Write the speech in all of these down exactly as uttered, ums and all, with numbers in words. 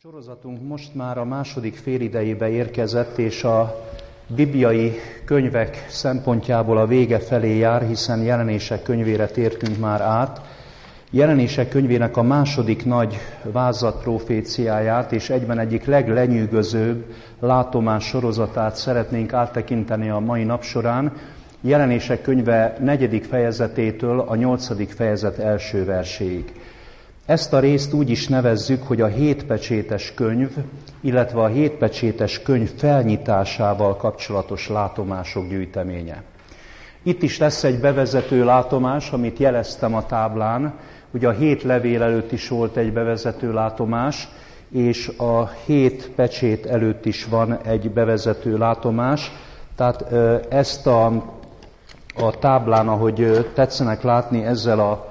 Sorozatunk most már a második félidejébe érkezett, és a bibliai könyvek szempontjából a vége felé jár, hiszen Jelenések könyvére tértünk már át. Jelenések könyvének a második nagy vázlatproféciáját és egyben egyik leglenyűgözőbb látomás sorozatát szeretnénk áttekinteni a mai nap során. Jelenések könyve negyedik fejezetétől a nyolcadik fejezet első verséig. Ezt a részt úgy is nevezzük, hogy a hétpecsétes könyv, illetve a hétpecsétes könyv felnyitásával kapcsolatos látomások gyűjteménye. Itt is lesz egy bevezető látomás, amit jeleztem a táblán. Ugye a hét levél előtt is volt egy bevezető látomás, és a hét pecsét előtt is van egy bevezető látomás. Tehát ezt a, a táblán, ahogy tetszenek látni, ezzel a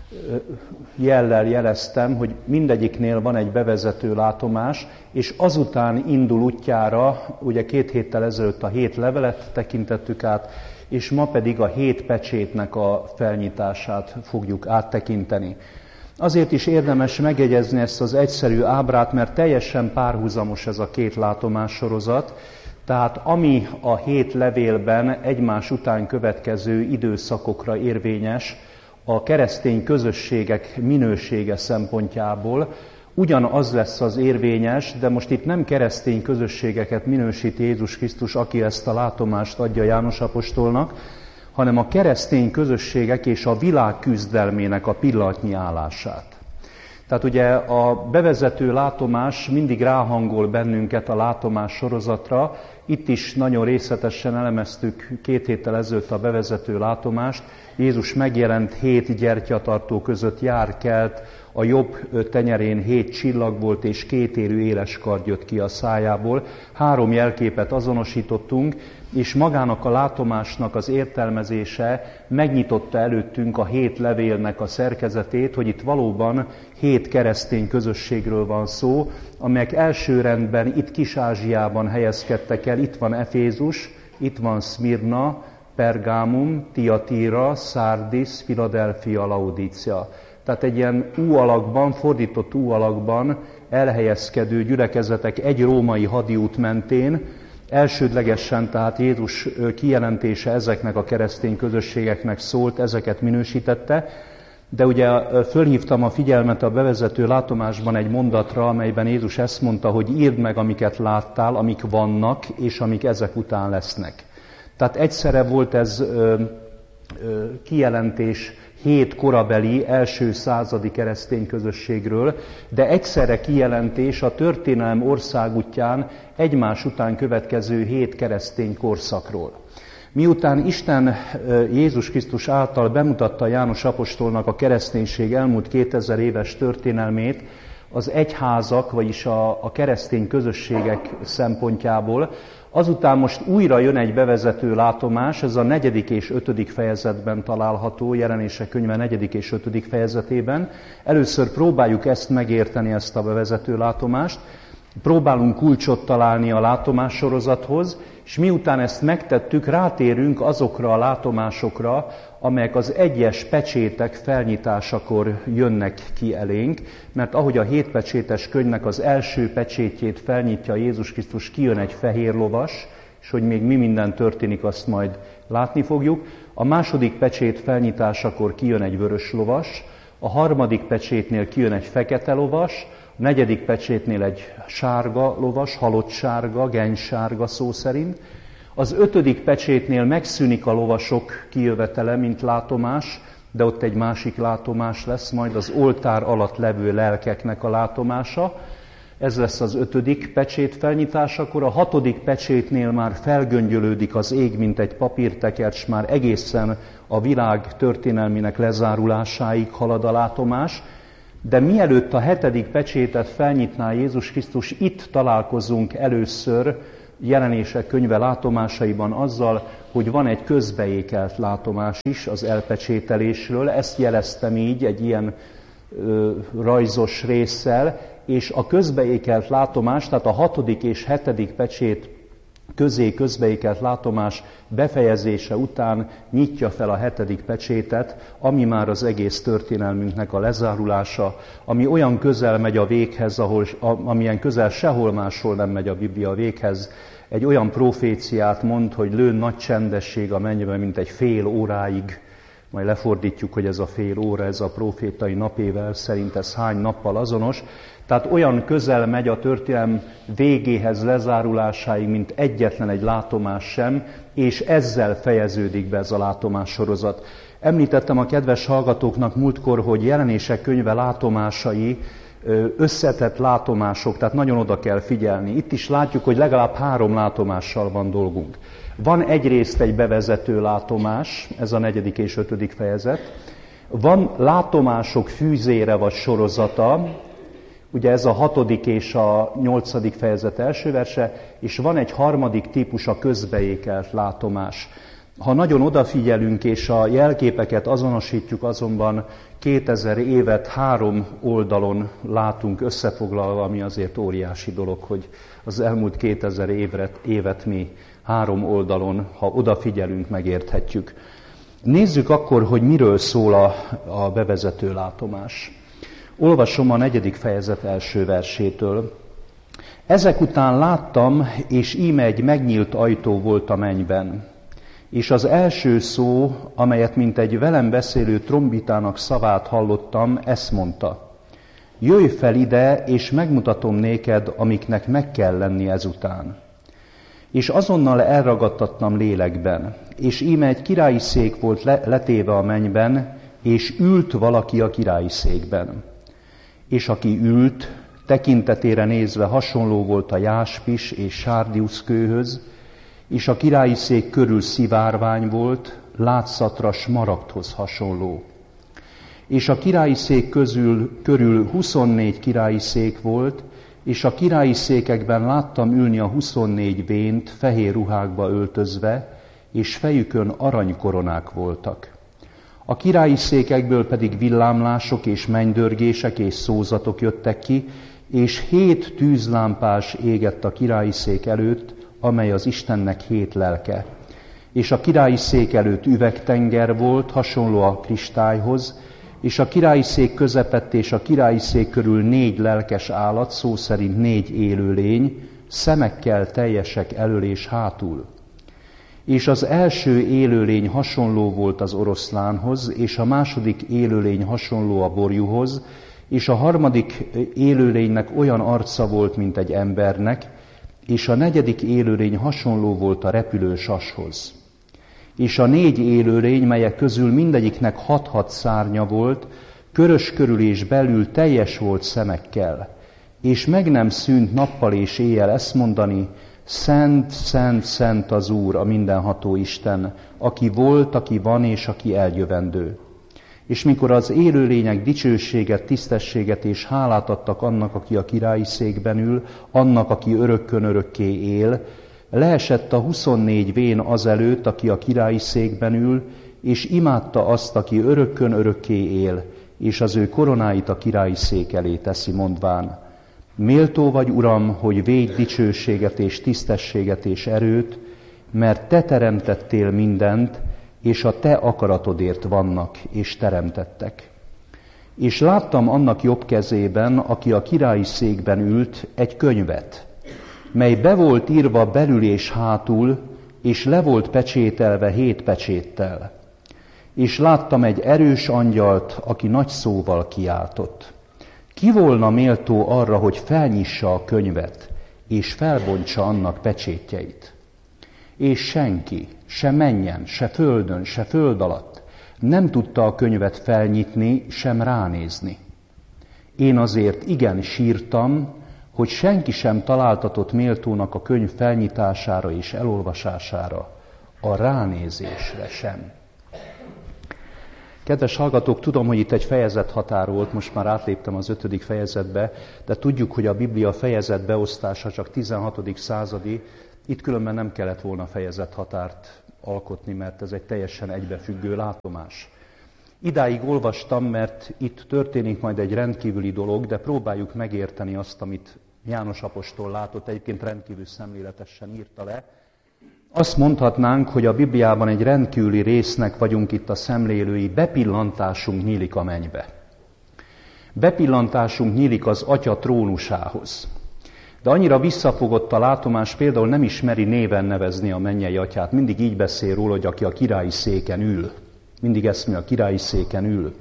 jellel jeleztem, hogy mindegyiknél van egy bevezető látomás, és azután indul útjára, ugye két héttel ezelőtt a hét levelet tekintettük át, és ma pedig a hét pecsétnek a felnyitását fogjuk áttekinteni. Azért is érdemes megjegyezni ezt az egyszerű ábrát, mert teljesen párhuzamos ez a két látomás sorozat, tehát ami a hét levélben egymás után következő időszakokra érvényes, a keresztény közösségek minősége szempontjából ugyanaz lesz az érvényes, de most itt nem keresztény közösségeket minősít Jézus Krisztus, aki ezt a látomást adja János apostolnak, hanem a keresztény közösségek és a világ küzdelmének a pillanatnyi állását. Tehát ugye a bevezető látomás mindig ráhangol bennünket a látomás sorozatra. Itt is nagyon részletesen elemeztük két héttel ezelőtt a bevezető látomást. Jézus megjelent hét gyertyatartó között jár kelt, a jobb tenyerén hét csillag volt, és kétérű éles kard jött ki a szájából. Három jelképet azonosítottunk, és magának a látomásnak az értelmezése megnyitotta előttünk a hét levélnek a szerkezetét, hogy itt valóban hét keresztény közösségről van szó, amelyek elsőrendben itt Kis-Ázsiában helyezkedtek el. Itt van Efézus, itt van Szmirna, Pergámum, Tiatira, Szárdis, Philadelphia, Laodícia. Tehát egy ilyen U alakban, fordított U alakban elhelyezkedő gyülekezetek egy római hadiút mentén. Elsődlegesen tehát Jézus kijelentése ezeknek a keresztény közösségeknek szólt, ezeket minősítette, de ugye fölhívtam a figyelmet a bevezető látomásban egy mondatra, amelyben Jézus ezt mondta, hogy írd meg, amiket láttál, amik vannak, és amik ezek után lesznek. Tehát egyszerre volt ez ö, ö, kijelentés hét korabeli, első századi keresztény közösségről, de egyszerre kijelentés a történelem országútján egymás után következő hét keresztény korszakról. Miután Isten Jézus Krisztus által bemutatta János apostolnak a kereszténység elmúlt kétezer éves történelmét, az egyházak, vagyis a, a keresztény közösségek szempontjából, azután most újra jön egy bevezető látomás, ez a negyedik és ötödik fejezetben található, Jelenések könyve negyedik és ötödik fejezetében. Először próbáljuk ezt megérteni, ezt a bevezető látomást, próbálunk kulcsot találni a látomás sorozathoz, és miután ezt megtettük, rátérünk azokra a látomásokra, amelyek az egyes pecsétek felnyitásakor jönnek ki elénk, mert ahogy a hétpecsétes könyvnek az első pecsétjét felnyitja Jézus Krisztus, kijön egy fehér lovas, és hogy még mi minden történik, azt majd látni fogjuk. A második pecsét felnyitásakor kijön egy vörös lovas, a harmadik pecsétnél kijön egy fekete lovas, a negyedik pecsétnél egy sárga lovas, halott sárga, genysárga szó szerint. Az ötödik pecsétnél megszűnik a lovasok kijövetele, mint látomás, de ott egy másik látomás lesz, majd az oltár alatt levő lelkeknek a látomása. Ez lesz az ötödik pecsét felnyitásakor. A hatodik pecsétnél már felgöngyölődik az ég, mint egy papírtekercs, már egészen a világ történelmének lezárulásáig halad a látomás. De mielőtt a hetedik pecsétet felnyitná Jézus Krisztus, itt találkozunk először Jelenések könyve látomásaiban azzal, hogy van egy közbeékelt látomás is az elpecsételésről. Ezt jeleztem így egy ilyen ö, rajzos résszel, és a közbeékelt látomás, tehát a hatodik és hetedik pecsét közé közbeékelt látomás befejezése után nyitja fel a hetedik pecsétet, ami már az egész történelmünknek a lezárulása, ami olyan közel megy a véghez, ahol, amilyen közel sehol máshol nem megy a Biblia a véghez. Egy olyan proféciát mond, hogy lőn nagy csendesség a mennyben, mint egy fél óráig. Majd lefordítjuk, hogy ez a fél óra, ez a profétai napével, szerint ez hány nappal azonos. Tehát olyan közel megy a történelem végéhez, lezárulásáig, mint egyetlen egy látomás sem, és ezzel fejeződik be ez a látomás sorozat. Említettem a kedves hallgatóknak múltkor, hogy Jelenések könyve látomásai összetett látomások, tehát nagyon oda kell figyelni. Itt is látjuk, hogy legalább három látomással van dolgunk. Van egyrészt egy bevezető látomás, ez a negyedik és ötödik fejezet. Van látomások fűzére vagy sorozata, ugye ez a hatodik és a nyolcadik fejezet első verse, és van egy harmadik típus, a közbeékelt látomás. Ha nagyon odafigyelünk és a jelképeket azonosítjuk, azonban kétezer évet három oldalon látunk összefoglalva, ami azért óriási dolog, hogy az elmúlt kétezer évet, évet mi három oldalon, ha odafigyelünk, megérthetjük. Nézzük akkor, hogy miről szól a, a bevezető látomás. Olvasom a negyedik fejezet első versétől. Ezek után láttam, és íme egy megnyílt ajtó volt a mennyben. És az első szó, amelyet mint egy velem beszélő trombitának szavát hallottam, ezt mondta. Jöjj fel ide, és megmutatom néked, amiknek meg kell lenni ezután. És azonnal elragadtattam lélekben, és íme egy királyi szék volt letéve a mennyben, és ült valaki a királyi székben. És aki ült, tekintetére nézve hasonló volt a jáspis és sárdiusz kőhöz, és a királyi szék körül szivárvány volt, látszatra smaragdhoz hasonló. És a királyi szék közül, körül huszonnégy királyi szék volt, és a királyi székekben láttam ülni a huszonnégy vént fehér ruhákba öltözve, és fejükön aranykoronák voltak. A királyi székekből pedig villámlások és mennydörgések és szózatok jöttek ki, és hét tűzlámpás égett a királyi szék előtt, amely az Istennek hét lelke. És a királyi szék előtt üvegtenger volt, hasonló a kristályhoz, és a királyi szék közepett és a királyi szék körül négy lelkes állat, szó szerint négy élőlény, szemekkel teljesek elől és hátul. És az első élőlény hasonló volt az oroszlánhoz, és a második élőlény hasonló a borjúhoz, és a harmadik élőlénynek olyan arca volt, mint egy embernek, és a negyedik élőlény hasonló volt a repülő sashoz. És a négy élőlény, melyek közül mindegyiknek hat-hat szárnya volt, körös körül és belül teljes volt szemekkel, és meg nem szűnt nappal és éjjel ezt mondani, Szent, szent, szent az Úr, a mindenható Isten, aki volt, aki van és aki eljövendő. És mikor az élőlények dicsőséget, tisztességet és hálát adtak annak, aki a királyi székben ül, annak, aki örökkön örökké él, leesett a huszonnégy vén azelőtt, aki a királyi székben ül, és imádta azt, aki örökkön örökké él, és az ő koronáit a királyi szék elé teszi, mondván, méltó vagy, Uram, hogy védj dicsőséget és tisztességet és erőt, mert te teremtettél mindent, és a te akaratodért vannak és teremtettek. És láttam annak jobb kezében, aki a királyi székben ült, egy könyvet, mely be volt írva belül és hátul, és le volt pecsételve hét pecséttel. És láttam egy erős angyalt, aki nagy szóval kiáltott. Ki volna méltó arra, hogy felnyissa a könyvet, és felbontsa annak pecsétjeit? És senki, se mennyen, se földön, se föld alatt nem tudta a könyvet felnyitni, sem ránézni. Én azért igen sírtam, hogy senki sem találtatott méltónak a könyv felnyitására és elolvasására, a ránézésre sem. Kedves hallgatók, tudom, hogy itt egy fejezethatár volt, most már átléptem az ötödik fejezetbe, de tudjuk, hogy a Biblia fejezet beosztása csak tizenhatodik századi, itt különben nem kellett volna fejezethatárt alkotni, mert ez egy teljesen egybefüggő látomás. Idáig olvastam, mert itt történik majd egy rendkívüli dolog, de próbáljuk megérteni azt, amit János apostol látott, egyébként rendkívül szemléletesen írta le. Azt mondhatnánk, hogy a Bibliában egy rendkívüli résznek vagyunk itt a szemlélői, bepillantásunk nyílik a mennybe. Bepillantásunk nyílik az Atya trónusához. De annyira visszafogott a látomás, például nem ismeri néven nevezni a mennyei Atyát. Mindig így beszél róla, hogy aki a királyi széken ül. Mindig ezt mondja, a királyi széken ül.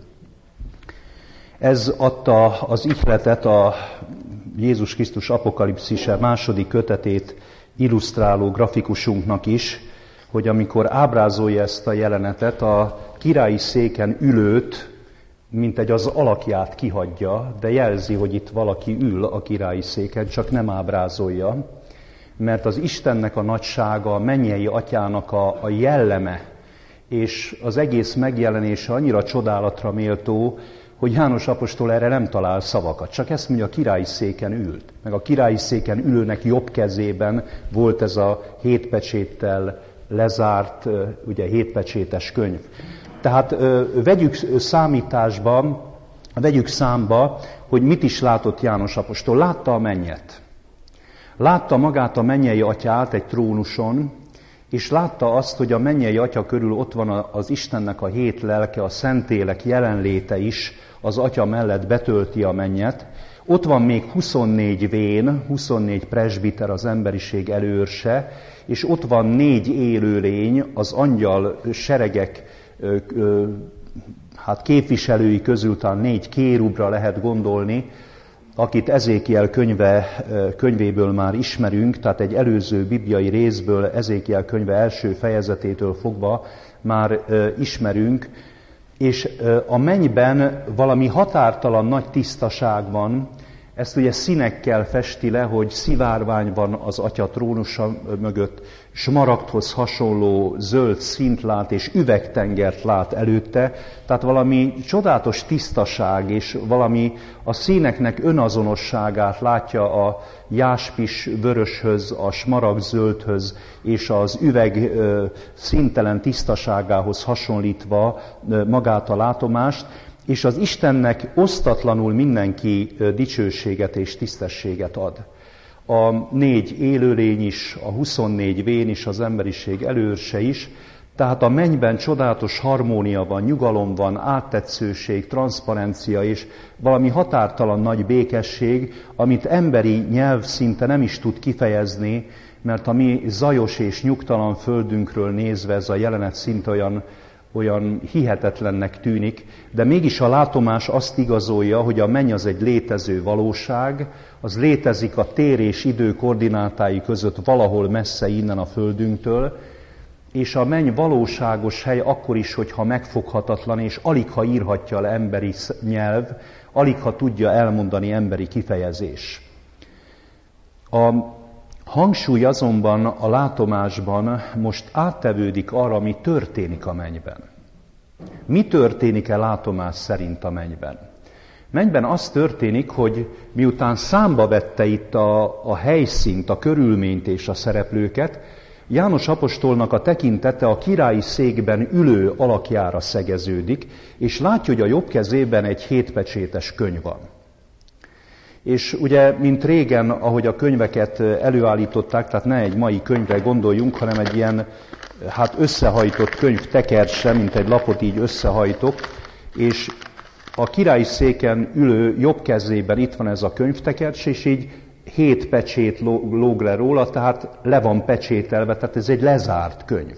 Ez adta az ihletet a Jézus Krisztus apokalipszise második kötetét illusztráló grafikusunknak is, hogy amikor ábrázolja ezt a jelenetet, a királyi széken ülőt, mint egy az alakját kihagyja, de jelzi, hogy itt valaki ül a királyi széken, csak nem ábrázolja, mert az Istennek a nagysága, a mennyei Atyának a, a jelleme, és az egész megjelenése annyira csodálatra méltó, hogy János apostol erre nem talál szavakat, csak ezt mondja, a királyi széken ült. Meg a királyi széken ülőnek jobb kezében volt ez a hétpecséttel lezárt, ugye hétpecsétes könyv. Tehát vegyük számításba, vegyük számba, hogy mit is látott János apostol. Látta a mennyet. Látta magát a mennyei Atyát egy trónuson, és látta azt, hogy a mennyei Atya körül ott van az Istennek a hét lelke, a Szentlélek jelenléte is, az Atya mellett betölti a mennyet. Ott van még huszonnégy vén, huszonnégy presbiter, az emberiség előőrse, és ott van négy élőlény, az angyal seregek ö, ö, hát képviselői közül talán négy kérubra lehet gondolni, akit Ezékiel könyve, könyvéből már ismerünk, tehát egy előző bibliai részből, Ezékiel könyve első fejezetétől fogva már ismerünk, és a mennyben valami határtalan nagy tisztaság van, ezt ugye színekkel festi le, hogy szivárvány van az Atya trónusa mögött, smaragdhoz hasonló zöld színt lát, és üvegtengert lát előtte, tehát valami csodálatos tisztaság, és valami a színeknek önazonosságát látja a jáspis vöröshöz, a smaragdzöldhöz, és az üveg színtelen tisztaságához hasonlítva magát a látomást, és az Istennek osztatlanul mindenki dicsőséget és tisztességet ad. A négy élőlény is, a huszonnégy vén is, az emberiség előőrse is, tehát a mennyben csodálatos harmónia van, nyugalom van, áttetszőség, transzparencia és valami határtalan nagy békesség, amit emberi nyelv szinte nem is tud kifejezni, mert a mi zajos és nyugtalan földünkről nézve ez a jelenet szinte olyan, olyan hihetetlennek tűnik, de mégis a látomás azt igazolja, hogy a menny az egy létező valóság, az létezik a tér és idő koordinátái között valahol messze innen a földünktől, és a menny valóságos hely akkor is, hogyha megfoghatatlan, és aligha írhatja le emberi nyelv, aligha tudja elmondani emberi kifejezés. A hangsúly azonban a látomásban most áttevődik arra, mi történik a mennyben. Mi történik-e látomás szerint a mennyben? Mennyben az történik, hogy miután számba vette itt a, a helyszínt, a körülményt és a szereplőket, János apostolnak a tekintete a királyi székben ülő alakjára szegeződik, és látja, hogy a jobb kezében egy hétpecsétes könyv van. És ugye, mint régen, ahogy a könyveket előállították, tehát ne egy mai könyvre gondoljunk, hanem egy ilyen hát összehajtott könyv tekercse, mint egy lapot így összehajtok, és a királyi széken ülő jobb kezében itt van ez a könyvtekercs, és így hét pecsét lóg le róla, tehát le van pecsételve, tehát ez egy lezárt könyv.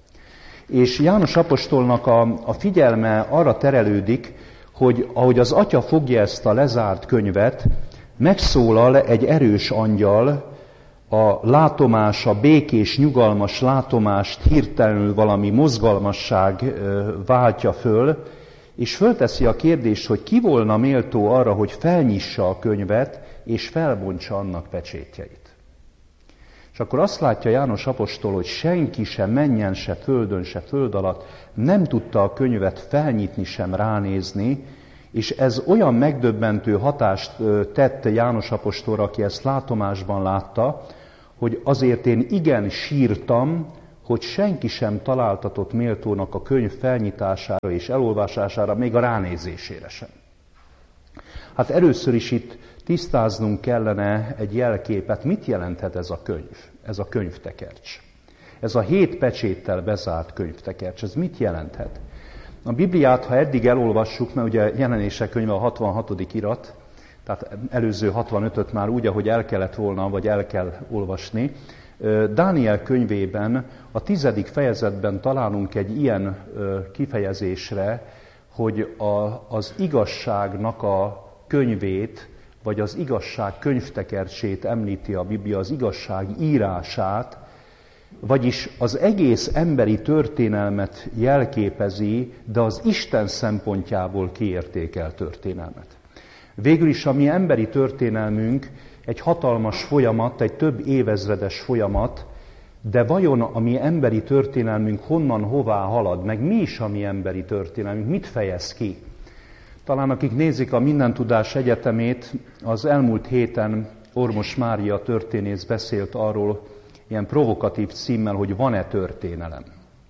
És János apostolnak a, a figyelme arra terelődik, hogy ahogy az Atya fogja ezt a lezárt könyvet, megszólal egy erős angyal, a látomás, a békés, nyugalmas látomást hirtelenül valami mozgalmasság váltja föl, és fölteszi a kérdést, hogy ki volna méltó arra, hogy felnyissa a könyvet, és felbontsa annak pecsétjeit. És akkor azt látja János apostol, hogy senki sem mennyen, se földön, se föld alatt nem tudta a könyvet felnyitni, sem ránézni, és ez olyan megdöbbentő hatást tett János apostolra, aki ezt látomásban látta, hogy azért én igen sírtam, hogy senki sem találtatott méltónak a könyv felnyitására és elolvasására, még a ránézésére sem. Hát először is itt tisztáznunk kellene egy jelképet. Mit jelenthet ez a könyv? Ez a könyvtekercs. Ez a hét pecséttel bezárt könyvtekercs. Ez mit jelenthet? A Bibliát, ha eddig elolvassuk, mert ugye Jelenések könyve a hatvanhatodik irat, tehát előző hatvanötöt már úgy, ahogy el kellett volna, vagy el kell olvasni, Dániel könyvében a tizedik fejezetben találunk egy ilyen kifejezésre, hogy a, az igazságnak a könyvét, vagy az igazság könyvtekercsét említi a Biblia, az igazság írását, vagyis az egész emberi történelmet jelképezi, de az Isten szempontjából kiértékelt történelmet. Végül is a mi emberi történelmünk egy hatalmas folyamat, egy több évezredes folyamat, de vajon a mi emberi történelmünk honnan, hová halad, meg mi is a mi emberi történelmünk, mit fejez ki? Talán akik nézik a Mindentudás Egyetemét, az elmúlt héten Ormos Mária történész beszélt arról, ilyen provokatív címmel, hogy van-e történelem.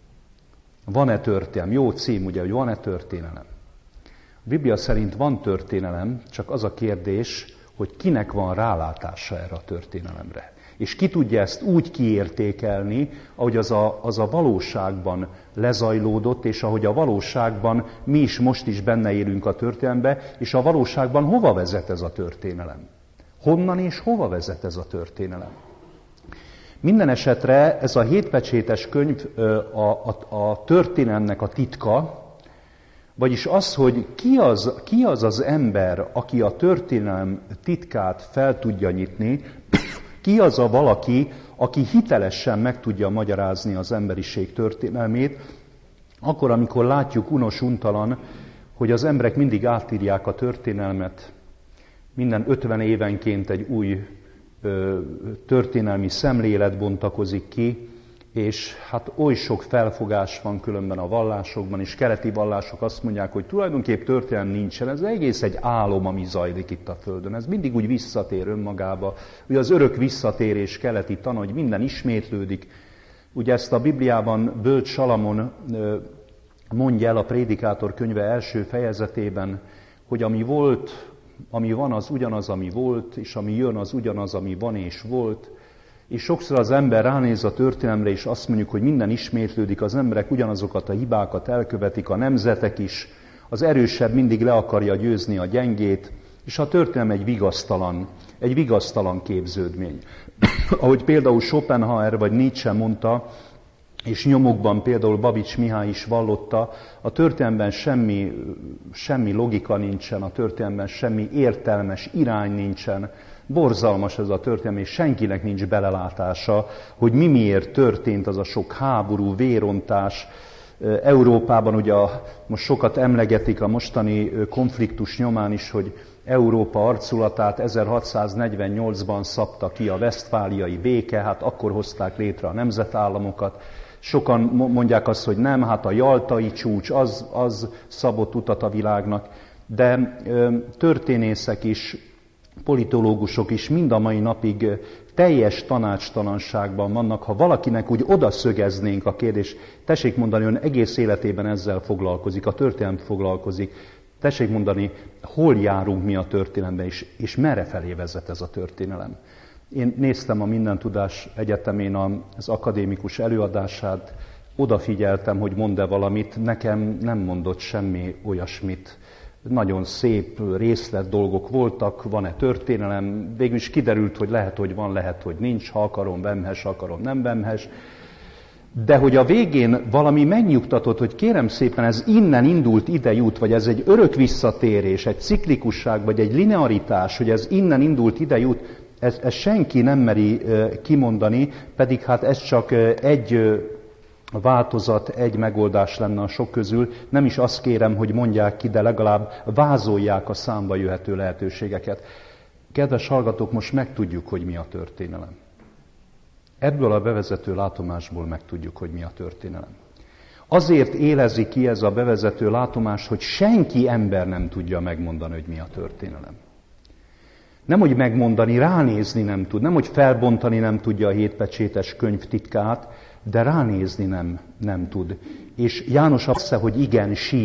Van-e történelem? Jó cím, ugye, hogy van-e történelem. A Biblia szerint van történelem, csak az a kérdés, hogy kinek van rálátása erre a történelemre. És ki tudja ezt úgy kiértékelni, ahogy az a, az a valóságban lezajlódott, és ahogy a valóságban mi is most is benne élünk a történelembe, és a valóságban hova vezet ez a történelem? Honnan és hova vezet ez a történelem? Minden esetre ez a hétpecsétes könyv a, a, a történelemnek a titka, vagyis az, hogy ki az, ki az az ember, aki a történelem titkát fel tudja nyitni, ki az a valaki, aki hitelesen meg tudja magyarázni az emberiség történelmét, akkor, amikor látjuk unos-untalan, hogy az emberek mindig átírják a történelmet, minden ötven évenként egy új ö, történelmi szemlélet bontakozik ki, és hát oly sok felfogás van különben a vallásokban, és keleti vallások azt mondják, hogy tulajdonképp történelem nincsen, ez egész egy álom, ami zajlik itt a Földön. Ez mindig úgy visszatér önmagába. Ugye az örök visszatérés keleti tan, hogy minden ismétlődik. Ugye ezt a Bibliában Bölcs Salamon mondja el a Prédikátor könyve első fejezetében, hogy ami volt, ami van, az ugyanaz, ami volt, és ami jön, az ugyanaz, ami van és volt. És sokszor az ember ránéz a történelemre, és azt mondjuk, hogy minden ismétlődik, az emberek ugyanazokat a hibákat elkövetik, a nemzetek is, az erősebb mindig le akarja győzni a gyengét, és a történelem egy vigasztalan, egy vigasztalan képződmény. Ahogy például Schopenhauer vagy Nietzsche mondta, és nyomokban például Babics Mihály is vallotta, a történelemben semmi, semmi logika nincsen, a történelemben semmi értelmes irány nincsen. Borzalmas ez a történelem, és senkinek nincs belelátása, hogy mi miért történt az a sok háború, vérontás. Európában ugye a, most sokat emlegetik a mostani konfliktus nyomán is, hogy Európa arculatát ezerhatszáznegyvennyolcban szabta ki a vesztfáliai béke, hát akkor hozták létre a nemzetállamokat. Sokan mondják azt, hogy nem, hát a jaltai csúcs, az, az szabott utat a világnak, de ö, történészek is, politológusok is mind a mai napig teljes tanácstalanságban vannak. Ha valakinek úgy odaszögeznénk a kérdést, tessék mondani, ön egész életében ezzel foglalkozik, a történelem foglalkozik, tessék mondani, hol járunk mi a történelemben, és, és merre felé vezet ez a történelem. Én néztem a Mindentudás Egyetemén az akadémikus előadását, odafigyeltem, hogy mond-e valamit, nekem nem mondott semmi olyasmit. Nagyon szép részlet dolgok voltak, van-e történelem, végül is kiderült, hogy lehet, hogy van, lehet, hogy nincs, ha akarom, vemhes, akarom, nem vemhes. De hogy a végén valami megnyugtatott, hogy kérem szépen, ez innen indult, ide jut, vagy ez egy örök visszatérés, egy ciklikusság, vagy egy linearitás, hogy ez innen indult, ide jut, ez, ez senki nem meri kimondani, pedig hát ez csak egy változat, egy megoldás lenne a sok közül. Nem is azt kérem, hogy mondják ki, de legalább vázolják a számba jöhető lehetőségeket. Kedves hallgatók, most megtudjuk, hogy mi a történelem. Ebből a bevezető látomásból megtudjuk, hogy mi a történelem. Azért élezi ki ez a bevezető látomás, hogy senki ember nem tudja megmondani, hogy mi a történelem. Nem, hogy megmondani, ránézni nem tud, nem, hogy felbontani nem tudja a hétpecsétes könyv titkát, de ránézni nem, nem tud. És János azt mondja, hogy igen, sír.